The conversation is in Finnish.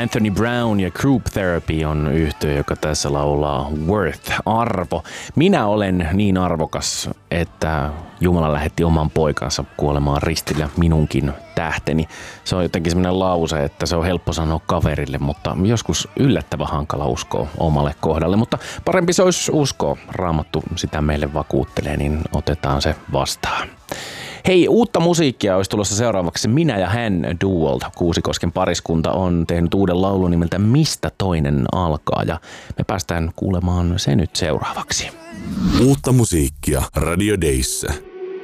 Anthony Brown ja Group Therapy on yhtye, joka tässä laulaa Worth, arvo. Minä olen niin arvokas, että Jumala lähetti oman poikansa kuolemaan ristillä minunkin tähteni. Se on jotenkin sellainen lause, että se on helppo sanoa kaverille, mutta joskus yllättävän hankala uskoa omalle kohdalle. Mutta parempi se olisi uskoa. Raamattu sitä meille vakuuttelee, niin otetaan se vastaan. Hei, uutta musiikkia olisi tulossa seuraavaksi. Minä ja hän duolta. Kuusikosken pariskunta on tehnyt uuden laulun nimeltä Mistä toinen alkaa, ja me päästään kuulemaan se nyt seuraavaksi. Uutta musiikkia Radio Dayssä.